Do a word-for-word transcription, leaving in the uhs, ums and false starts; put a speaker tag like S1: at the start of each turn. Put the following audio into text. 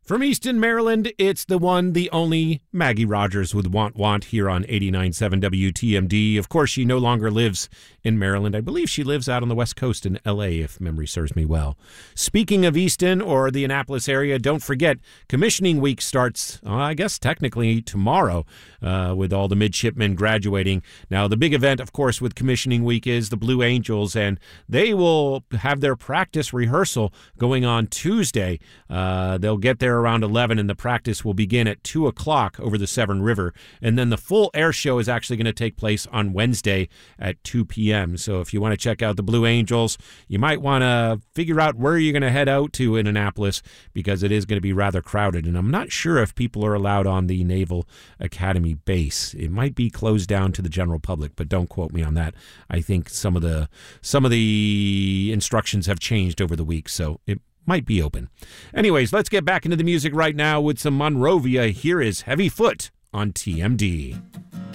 S1: From Easton, Maryland, it's the one, the only Maggie Rogers with Want Want here on eighty-nine point seven W T M D. Of course, she no longer lives in Maryland. I believe she lives out on the West Coast in L A, if memory serves me well. Speaking of Easton or the Annapolis area, don't forget, commissioning week starts, uh, I guess, technically tomorrow uh, with all the midshipmen graduating. Now, the big event, of course, with commissioning week is the Blue Angels, and they will have their practice rehearsal going on Tuesday. Uh, they'll get there around eleven, and the practice will begin at two o'clock over the Severn River. And then the full air show is actually going to take place on Wednesday at two p.m. So if you want to check out the Blue Angels, you might want to figure out where you're going to head out to in Annapolis, because it is going to be rather crowded. And I'm not sure if people are allowed on the Naval Academy base. It might be closed down to the general public, but don't quote me on that. I think some of the some of the instructions have changed over the week, so it might be open. Anyways, let's get back into the music right now with some Monrovia. Here is Heavy Foot on T M D.